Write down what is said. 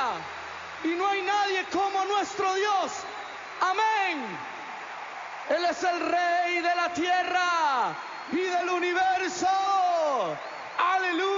tierra. Y no hay nadie como nuestro Dios. Amén. Él es el Rey de la tierra y del universo. Aleluya.